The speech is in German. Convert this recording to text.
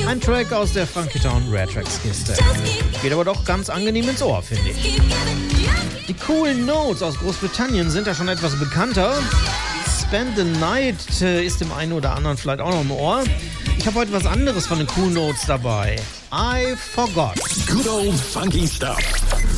Ein Track aus der Funky Town Rare Tracks Kiste. Geht aber doch ganz angenehm ins Ohr, finde ich. Die coolen Notes aus Großbritannien sind ja schon etwas bekannter. Spend the Night ist dem einen oder anderen vielleicht auch noch im Ohr. Ich habe heute was anderes von den Cool Notes dabei. I Forgot. Good old funky stuff.